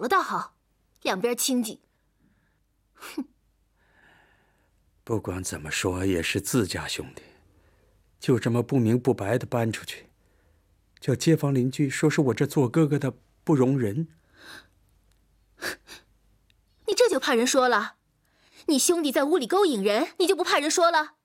了倒好，两边清静。哼！ 不管怎么说，也是自家兄弟，就这么不明不白的搬出去，叫街坊邻居说是我这做哥哥的不容人。 你这就怕人说了？你兄弟在屋里勾引人，你就不怕人说了？